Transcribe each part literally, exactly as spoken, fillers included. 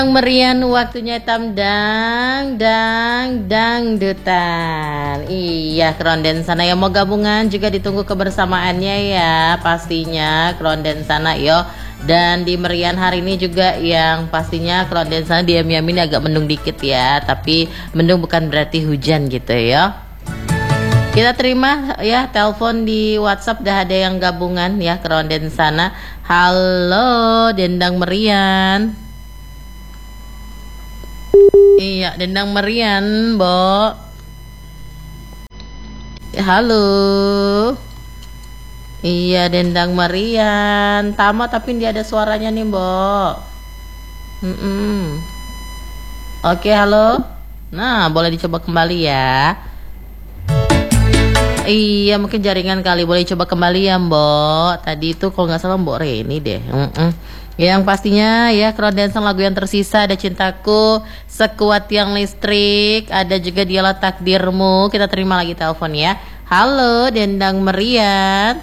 Merian waktunya tam dang dang dangdutan. Iya, Kronden sana yang mau gabungan juga ditunggu kebersamaannya ya, pastinya Kronden sana yo. Dan di Merian hari ini juga yang pastinya Kronden sana diam-diam ini agak mendung dikit ya, tapi mendung bukan berarti hujan gitu ya. Kita terima ya telepon di WhatsApp, dah ada yang gabungan ya Kronden sana. Halo Dendang Merian. Iya, Dendang Merian, Bo. Halo. Iya, Dendang Merian. Tama tapi dia ada suaranya nih, Bo. Mm -mm. Oke, halo. Nah, boleh dicoba kembali ya. Iya, mungkin jaringan kali, boleh coba kembali ya, Mbok. Tadi itu kalau nggak salah Mbok Reni deh. Mm -mm. Yang pastinya ya Kronden lagu yang tersisa ada Cintaku, Sekuat Yang Listrik, ada juga Dialah Takdirmu. Kita terima lagi telepon ya. Halo Dendang Merian.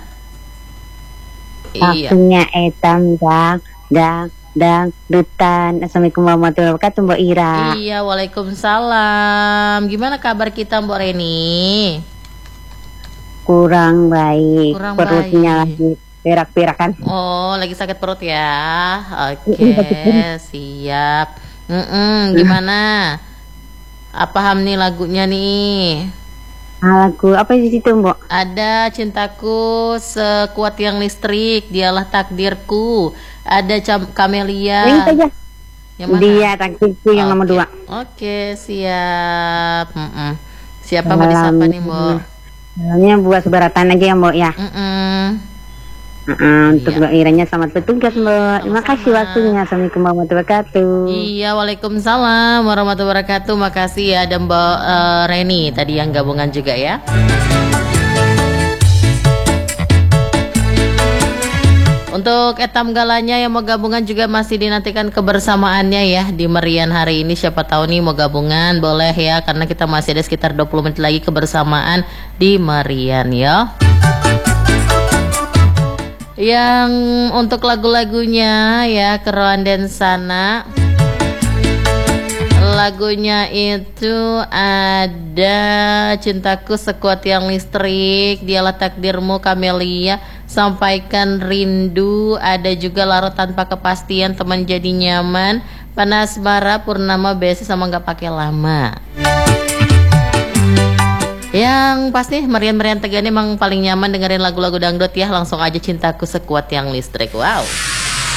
Waktunya iya. Etam dang dang dang dutan. Assalamualaikum warahmatullahi wabarakatuh Mbak Ira. Iya, waalaikumsalam. Gimana kabar kita Mbok Reni? Kurang baik. Kurang Perutnya baik. lagi pirak-pirakan. Oh, lagi sakit perut ya. Oke, okay, siap. Mm -mm, gimana? Apa ham nih lagunya nih? Lagu apa di situ, Mbok? Ada Cintaku, Sekuat Yang Listrik, Dialah Takdirku. Ada Cam Kamelia. Yang saja. Yang mana? Dia Takdirku yang okay. nomor dua. Oke, okay, siap. Mm -mm. Siapa mau disapa nih, Mbok? Dalamnya buat sebaratan aja ya, Mbok ya. Mm -mm. Uh, untuk iya. Mbak Iranya selamat bertugas Mbak. Terima kasih waktunya. Assalamualaikum warahmatullahi wabarakatuh. Iya, waalaikumsalam warahmatullahi wabarakatuh. Makasih ya ada Mbak uh, Reni tadi yang gabungan juga ya. Untuk etam galanya yang mau gabungan juga masih dinantikan kebersamaannya ya di Merian hari ini. Siapa tahu nih mau gabungan boleh ya, karena kita masih ada sekitar dua puluh menit lagi kebersamaan di Merian ya. Yang untuk lagu-lagunya ya Kronden sana, lagunya itu ada Cintaku, Sekuat Yang Listrik, Dialah Takdirmu, Kamelia, Sampaikan Rindu, ada juga Larut Tanpa Kepastian, Teman Jadi Nyaman, Panas Bara, Purnama Besi, sama Gak Pakai Lama. Yang pasti Merian-Merian Tegan emang paling nyaman dengerin lagu-lagu dangdut ya. Langsung aja Cintaku, Sekuat Yang Listrik. Wow.